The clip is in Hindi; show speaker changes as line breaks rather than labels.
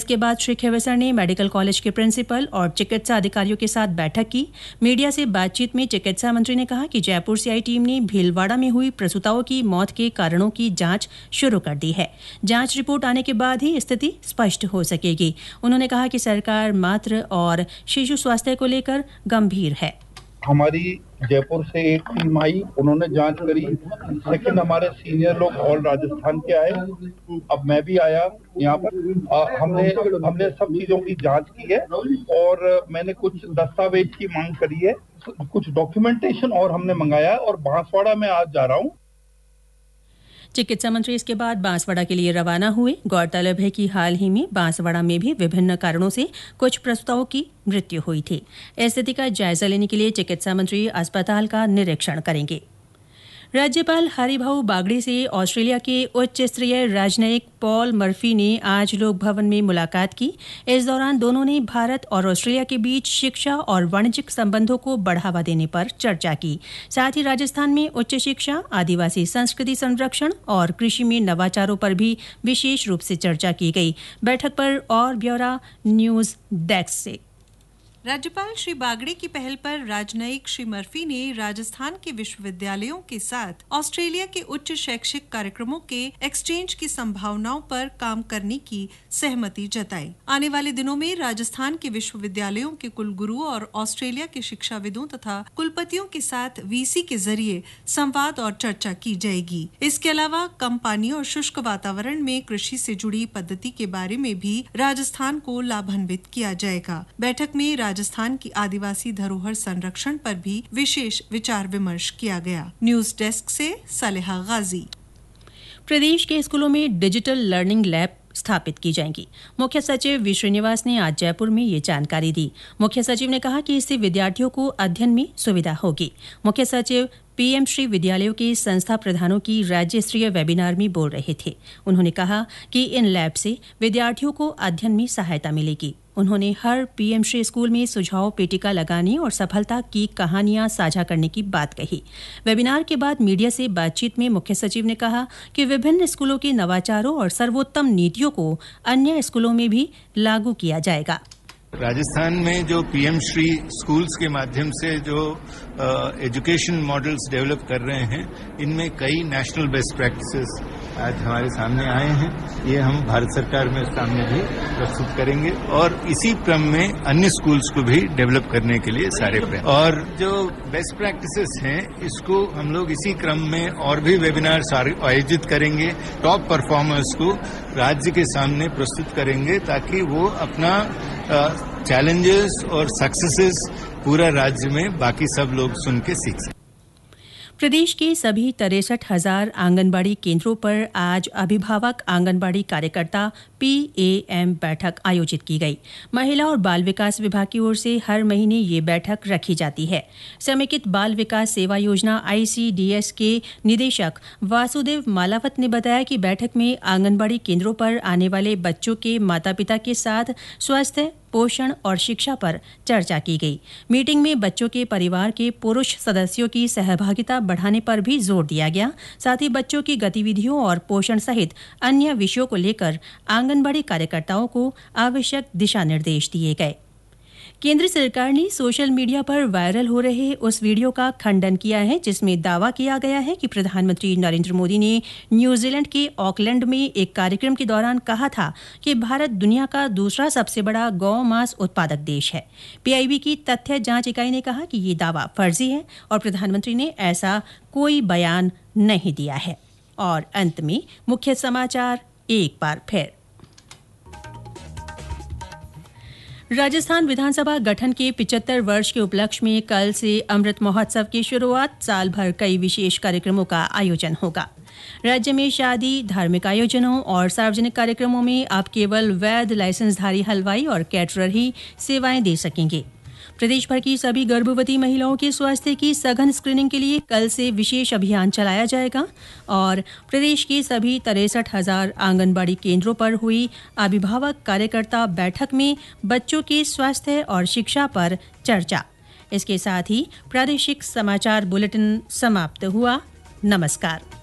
इसके बाद श्री खींवसर ने मेडिकल कॉलेज के प्रिंसिपल और चिकित्सा अधिकारियों के साथ बैठक की। मीडिया से बातचीत में चिकित्सा मंत्री ने कहा कि जयपुर से आई टीम ने भीलवाड़ा में हुई प्रसूताओं की मौत के कारणों की जांच शुरू कर दी है। जांच रिपोर्ट आने के बाद ही स्थिति स्पष्ट हो सकेगी। उन्होंने कहा कि सरकार मातृ और शिशु स्वास्थ्य को लेकर गंभीर है।
हमारी जयपुर से एक टीम आई, उन्होंने जांच करी। सेकंड, हमारे सीनियर लोग और राजस्थान के आए। अब मैं भी आया यहाँ पर। हमने सब चीजों की जांच की है और मैंने कुछ दस्तावेज की मांग करी है, कुछ डॉक्यूमेंटेशन और हमने मंगाया है और बांसवाड़ा में आज जा रहा हूँ।
चिकित्सा मंत्री इसके बाद बांसवाड़ा के लिए रवाना हुए। गौरतलब है कि हाल ही में बांसवाड़ा में भी विभिन्न कारणों से कुछ प्रसूताओं की मृत्यु हुई थी। स्थिति का जायजा लेने के लिए चिकित्सा मंत्री अस्पताल का निरीक्षण करेंगे। राज्यपाल हरिभाऊ बागड़े से ऑस्ट्रेलिया के उच्च स्तरीय राजनयिक पॉल मर्फी ने आज लोक भवन में मुलाकात की। इस दौरान दोनों ने भारत और ऑस्ट्रेलिया के बीच शिक्षा और वाणिज्यिक संबंधों को बढ़ावा देने पर चर्चा की। साथ ही राजस्थान में उच्च शिक्षा, आदिवासी संस्कृति संरक्षण और कृषि में नवाचारों पर भी विशेष रूप से चर्चा की गई। बैठक पर और ब्यौरा न्यूज डेस्क से।
राज्यपाल श्री बागड़े की पहल पर राजनयिक श्री मर्फी ने राजस्थान के विश्वविद्यालयों के साथ ऑस्ट्रेलिया के उच्च शैक्षिक कार्यक्रमों के एक्सचेंज की संभावनाओं पर काम करने की सहमति जताई। आने वाले दिनों में राजस्थान के विश्वविद्यालयों के कुलगुरुओं और ऑस्ट्रेलिया के शिक्षाविदों तथा कुलपतियों के साथ वीसी के जरिए संवाद और चर्चा की जाएगी। इसके अलावा कम पानी और शुष्क वातावरण में कृषि से जुड़ी पद्धति के बारे में भी राजस्थान को लाभान्वित किया जाएगा। बैठक में राजस्थान की आदिवासी धरोहर संरक्षण पर भी विशेष विचार विमर्श किया गया। न्यूज डेस्क से सालेहा गाजी।
प्रदेश के स्कूलों में डिजिटल लर्निंग लैब स्थापित की जाएंगी। मुख्य सचिव वी श्रीनिवास ने आज जयपुर में ये जानकारी दी। मुख्य सचिव ने कहा कि इससे विद्यार्थियों को अध्ययन में सुविधा होगी। मुख्य सचिव पीएम श्री विद्यालयों के संस्था प्रधानों की राज्य स्तरीय वेबिनार में बोल रहे थे। उन्होंने कहा कि इन लैब से विद्यार्थियों को अध्ययन में सहायता मिलेगी। उन्होंने हर पीएम श्री स्कूल में सुझाव पेटिका लगाने और सफलता की कहानियां साझा करने की बात कही। वेबिनार के बाद मीडिया से बातचीत में मुख्य सचिव ने कहा कि विभिन्न स्कूलों के नवाचारों और सर्वोत्तम नीतियों को अन्य स्कूलों में भी लागू किया जाएगा।
राजस्थान में जो पीएम श्री स्कूल्स के माध्यम से जो एजुकेशन मॉडल्स डेवलप कर रहे हैं, इनमें कई नेशनल बेस्ट प्रैक्टिसेस आज हमारे सामने आए हैं। ये हम भारत सरकार में सामने भी प्रस्तुत करेंगे और इसी क्रम में अन्य स्कूल्स को भी डेवलप करने के लिए सारे प्रयास। और जो बेस्ट प्रैक्टिसेस हैं, इसको हम लोग इसी क्रम में और भी वेबिनार्स आयोजित करेंगे। टॉप परफॉर्मर्स को राज्य के सामने प्रस्तुत करेंगे ताकि वो अपना चैलेंजेस और सक्सेसेस पूरा राज्य में बाकी सब लोग सुन के सीख सकें।
प्रदेश के सभी 63,000 आंगनबाड़ी केंद्रों पर आज अभिभावक आंगनबाड़ी कार्यकर्ता PAM बैठक आयोजित की गई। महिला और बाल विकास विभाग की ओर से हर महीने ये बैठक रखी जाती है। समेकित बाल विकास सेवा योजना ICDS के निदेशक वासुदेव मालावत ने बताया कि बैठक में आंगनबाड़ी केंद्रों पर आने वाले बच्चों के माता पिता के साथ स्वास्थ्य, पोषण और शिक्षा पर चर्चा की गई। मीटिंग में बच्चों के परिवार के पुरुष सदस्यों की सहभागिता बढ़ाने पर भी जोर दिया गया। साथ ही बच्चों की गतिविधियों और पोषण सहित अन्य विषयों को लेकर आंगनबाड़ी कार्यकर्ताओं को आवश्यक दिशा निर्देश दिए गए। केंद्र सरकार ने सोशल मीडिया पर वायरल हो रहे उस वीडियो का खंडन किया है जिसमें दावा किया गया है कि प्रधानमंत्री नरेंद्र मोदी ने न्यूजीलैंड के ऑकलैंड में एक कार्यक्रम के दौरान कहा था कि भारत दुनिया का दूसरा सबसे बड़ा गौ मांस उत्पादक देश है। PIB की तथ्य जांच इकाई ने कहा कि ये दावा फर्जी है और प्रधानमंत्री ने ऐसा कोई बयान नहीं दिया है। और अंत में मुख्य समाचार एक बार फिर। राजस्थान विधानसभा गठन के 75 वर्ष के उपलक्ष्य में कल से अमृत महोत्सव की शुरुआत। साल भर कई विशेष कार्यक्रमों का आयोजन होगा। राज्य में शादी, धार्मिक आयोजनों और सार्वजनिक कार्यक्रमों में अब केवल वैध लाइसेंसधारी हलवाई और कैटरर ही सेवाएं दे सकेंगे। प्रदेश भर की सभी गर्भवती महिलाओं के स्वास्थ्य की सघन स्क्रीनिंग के लिए कल से विशेष अभियान चलाया जाएगा। और प्रदेश के सभी 63,000 आंगनबाड़ी केंद्रों पर हुई अभिभावक कार्यकर्ता बैठक में बच्चों के स्वास्थ्य और शिक्षा पर चर्चा। इसके साथ ही प्रादेशिक समाचार बुलेटिन समाप्त हुआ। नमस्कार।